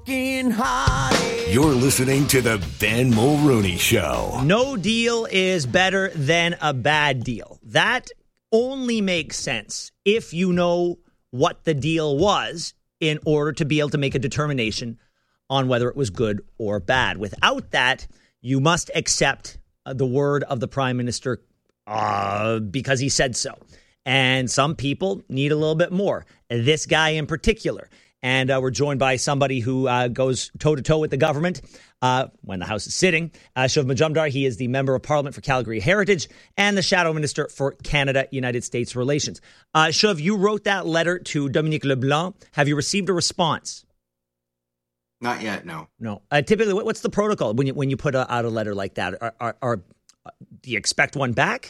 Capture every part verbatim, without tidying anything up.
broken hearted. You're listening to the Ben Mulrooney Show. No deal is better than a bad deal. That only makes sense if you know what the deal was in order to be able to make a determination on whether it was good or bad. Without that, you must accept uh, the word of the prime minister uh, because he said so. And some people need a little bit more. This guy in particular. And uh, we're joined by somebody who uh, goes toe-to-toe with the government uh, when the House is sitting. Uh, Shiv Majumdar, he is the Member of Parliament for Calgary Heritage and the Shadow Minister for Canada-United States Relations. Uh, Shiv, you wrote that letter to Dominique LeBlanc. Have you received a response? Not yet, no. No. Uh, typically, what's the protocol when you when you put a, out a letter like that? Are, are, are, do you expect one back?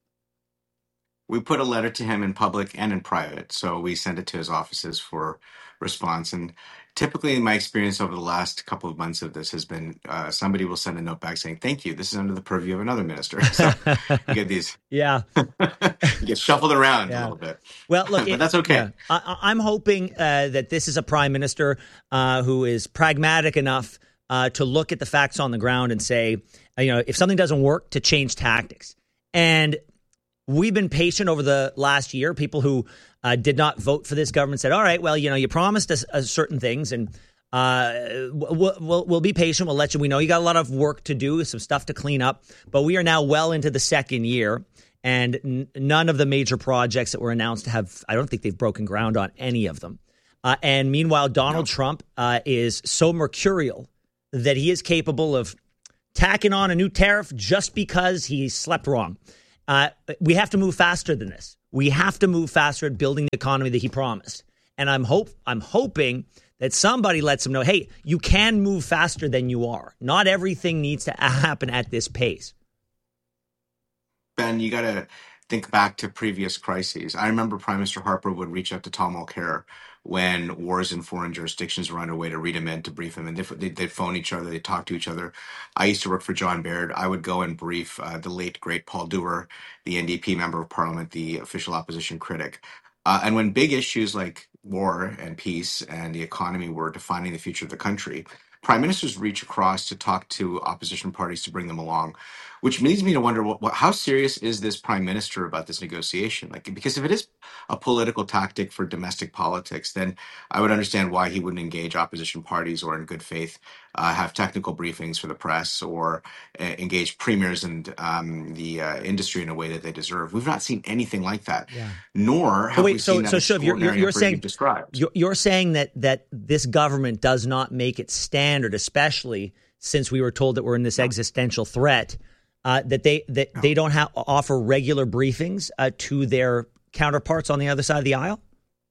We put a letter to him in public and in private, so we send it to his offices for response. And typically, in my experience over the last couple of months of this has been uh, somebody will send a note back saying, thank you, this is under the purview of another minister. So you get these. Yeah. You get shuffled around Yeah. a little bit. Well, look, but it, that's okay. Yeah. I, I'm hoping uh, that this is a prime minister uh, who is pragmatic enough uh, to look at the facts on the ground and say, uh, you know, if something doesn't work, to change tactics. And we've been patient over the last year. People who uh, did not vote for this government said, all right, well, you know, you promised us uh, certain things and uh, we'll, we'll, we'll be patient. We'll let you, we know you got a lot of work to do, some stuff to clean up, but we are now well into the second year and n- none of the major projects that were announced have, I don't think they've broken ground on any of them. Uh, and meanwhile, Donald no. Trump uh, is so mercurial that he is capable of tacking on a new tariff just because he slept wrong. Uh, we have to move faster than this. We have to move faster at building the economy that he promised. And I'm hope I'm hoping that somebody lets him know, hey, you can move faster than you are. Not everything needs to happen at this pace. Ben, you got to think back to previous crises. I remember Prime Minister Harper would reach out to Tom Mulcair when wars in foreign jurisdictions were underway to read him in, to brief him, and they'd, they'd phone each other, they'd talk to each other. I used to work for John Baird. I would go and brief uh, the late, great Paul Dewar, the N D P member of Parliament, the official opposition critic. Uh, and when big issues like war and peace and the economy were defining the future of the country, prime ministers reach across to talk to opposition parties to bring them along, which leads me to wonder, what, what, how serious is this prime minister about this negotiation? Like, because if it is a political tactic for domestic politics, then I would understand why he wouldn't engage opposition parties or in good faith uh, have technical briefings for the press or uh, engage premiers and um, the uh, industry in a way that they deserve. We've not seen anything like that, yeah. nor have so wait, we so, seen that so Shiv, you're, you're, you're saying described. You're, you're saying that that this government does not make it standard, especially since we were told that we're in this no. existential threat, uh, that they that no. they don't have offer regular briefings uh, to their counterparts on the other side of the aisle?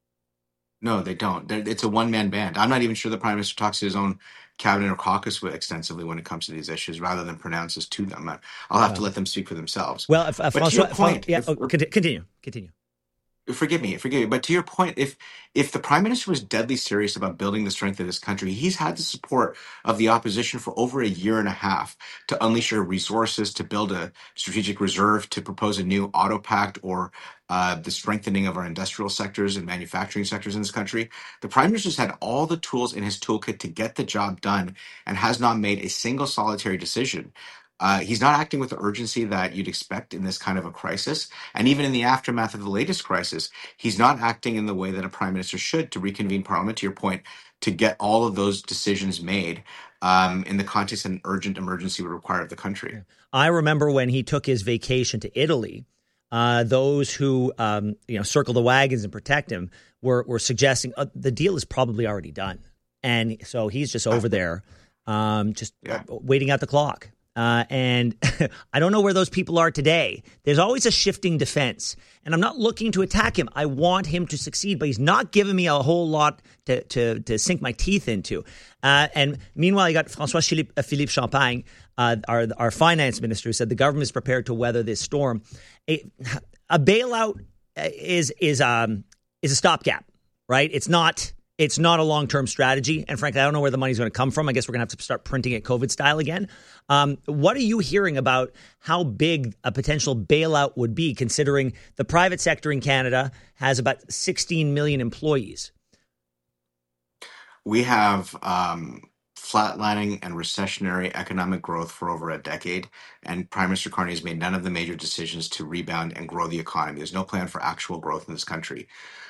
No, they don't. They're, it's a one-man band. I'm not even sure the prime minister talks to his own cabinet or caucus extensively when it comes to these issues, rather than pronounces to them. I'll have wow. to let them speak for themselves. Well, if, if but François, to your point, yeah, if, oh, continue, continue. Forgive me, forgive me. But to your point, if if the prime minister was deadly serious about building the strength of this country, he's had the support of the opposition for over a year and a half to unleash our resources, to build a strategic reserve, to propose a new auto pact or uh, the strengthening of our industrial sectors and manufacturing sectors in this country. The prime minister's had all the tools in his toolkit to get the job done and has not made a single solitary decision. Uh, he's not acting with the urgency that you'd expect in this kind of a crisis. And even in the aftermath of the latest crisis, he's not acting in the way that a prime minister should to reconvene parliament, to your point, to get all of those decisions made um, in the context an urgent emergency would require of the country. I remember when he took his vacation to Italy, uh, those who um, you know circle the wagons and protect him were, were suggesting uh, the deal is probably already done. And so he's just over there um, just yeah. waiting out the clock. Uh, and I don't know where those people are today. There's always a shifting defense. And I'm not looking to attack him. I want him to succeed, but he's not giving me a whole lot to to, to sink my teeth into. Uh, and meanwhile, you got François Philippe, uh, Philippe Champagne, uh, our, our finance minister, who said the government is prepared to weather this storm. A, a bailout is is um is a stopgap, right? It's not... It's not a long-term strategy. And frankly, I don't know where the money's going to come from. I guess we're going to have to start printing it COVID style again. Um, what are you hearing about how big a potential bailout would be, considering the private sector in Canada has about sixteen million employees? we have um, flatlining and recessionary economic growth for over a decade, and Prime Minister Carney has made none of the major decisions to rebound and grow the economy. There's no plan for actual growth in this country.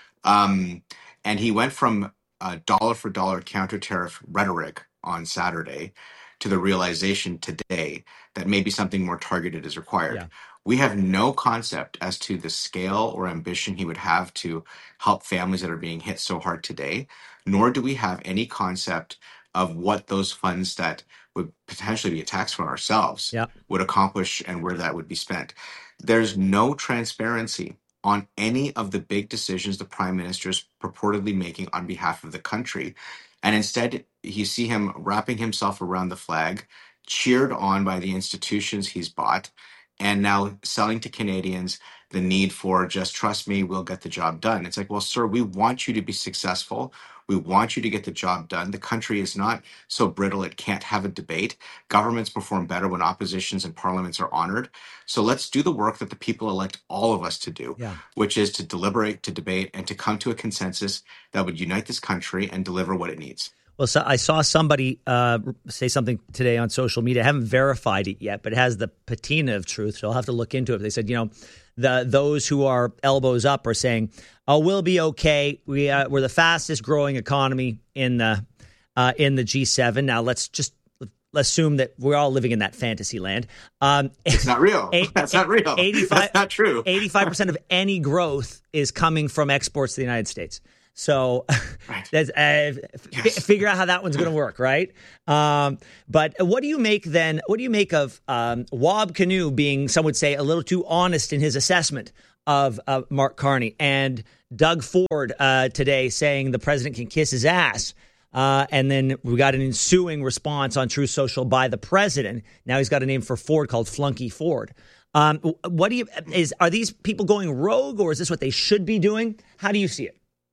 Um, and he went from uh, dollar for dollar counter tariff rhetoric on Saturday to the realization today that maybe something more targeted is required. Yeah. We have no concept as to the scale or ambition he would have to help families that are being hit so hard today, nor do we have any concept of what those funds that would potentially be a tax from ourselves Yeah. would accomplish and where that would be spent. There's no transparency on any of the big decisions the prime minister is purportedly making on behalf of the country. And instead, you see him wrapping himself around the flag, cheered on by the institutions he's bought, and now selling to Canadians the need for just trust me, we'll get the job done. It's like, well, sir, we want you to be successful. We want you to get the job done. The country is not so brittle it can't have a debate. Governments perform better when oppositions and parliaments are honored. So let's do the work that the people elect all of us to do, Yeah. which is to deliberate, to debate, and to come to a consensus that would unite this country and deliver what it needs. Well, so I saw somebody uh, say something today on social media. I haven't verified it yet, but it has the patina of truth, so I'll have to look into it. They said, you know, the those who are elbows up are saying, "Oh, we'll be okay. We uh, we're the fastest growing economy in the uh, in the G seven." Now, let's just let's assume that we're all living in that fantasy land. Um, It's not real. eight- That's not real. eighty-five That's not true. eighty-five percent of any growth is coming from exports to the United States. So Right. that's, uh, f- Yes. figure out how that one's going to work, right? Um, but what do you make then? What do you make of um, Wab Kinew being, some would say, a little too honest in his assessment of uh, Mark Carney, and Doug Ford uh, today saying the president can kiss his ass? Uh, and then we got an ensuing response on Truth Social by the president. Now he's got a name for Ford called Flunky Ford. Um, what do you is? Are these people going rogue, or is this what they should be doing? How do you see it?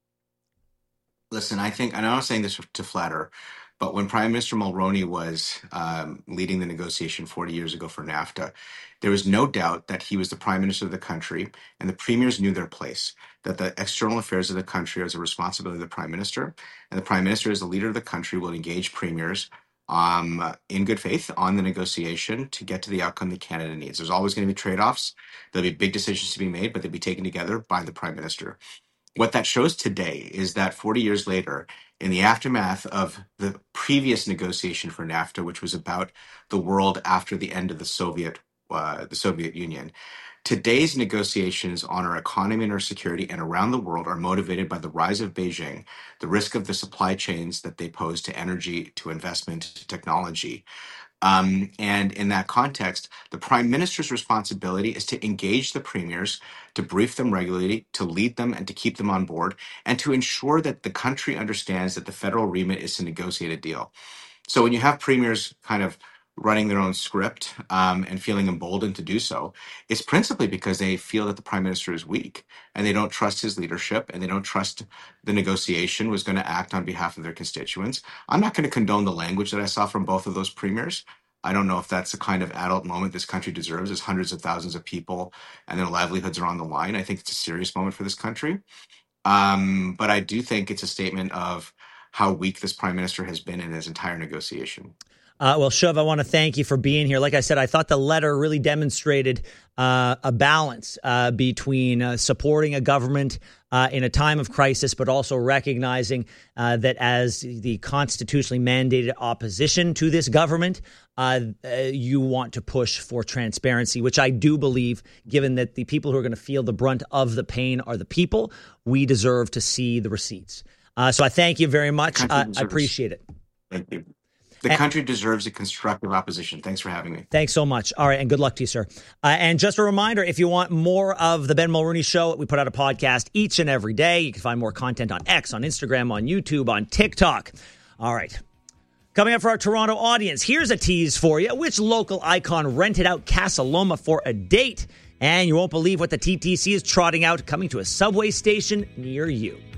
Listen, I think, and I'm not saying this to flatter, but when Prime Minister Mulroney was um, leading the negotiation forty years ago for NAFTA, there was no doubt that he was the Prime Minister of the country, and the premiers knew their place, that the external affairs of the country was the responsibility of the Prime Minister, and the Prime Minister, as the leader of the country, will engage premiers um, in good faith on the negotiation to get to the outcome that Canada needs. There's always going to be trade-offs. There'll be big decisions to be made, but they'll be taken together by the Prime Minister. What that shows today is that forty years later, in the aftermath of the previous negotiation for NAFTA, which was about the world after the end of the Soviet uh, the Soviet Union, today's negotiations on our economy and our security and around the world are motivated by the rise of Beijing, the risk of the supply chains that they pose to energy, to investment, to technology. Um, and in that context, the prime minister's responsibility is to engage the premiers, to brief them regularly, to lead them and to keep them on board, and to ensure that the country understands that the federal remit is to negotiate a deal. So when you have premiers kind of running their own script um, and feeling emboldened to do so, it's principally because they feel that the prime minister is weak and they don't trust his leadership and they don't trust the negotiation was going to act on behalf of their constituents. I'm not going to condone the language that I saw from both of those premiers. I don't know if that's the kind of adult moment this country deserves, as hundreds of thousands of people and their livelihoods are on the line. I think it's a serious moment for this country. Um, but I do think it's a statement of how weak this prime minister has been in his entire negotiation. Uh, well, Shov, I want to thank you for being here. Like I said, I thought the letter really demonstrated uh, a balance uh, between uh, supporting a government uh, in a time of crisis, but also recognizing uh, that as the constitutionally mandated opposition to this government, uh, uh, you want to push for transparency, which I do believe, given that the people who are going to feel the brunt of the pain are the people, we deserve to see the receipts. Uh, so I thank you very much. Uh, I appreciate it. Thank you. The country deserves a constructive opposition. Thanks for having me. Thanks so much. All right, and good luck to you, sir. Uh, and just a reminder, if you want more of the Ben Mulroney Show, we put out a podcast each and every day. You can find more content on X, on Instagram, on YouTube, on TikTok. All right. Coming up for our Toronto audience, here's a tease for you. Which local icon rented out Casa Loma for a date? And you won't believe what the T T C is trotting out, coming to a subway station near you.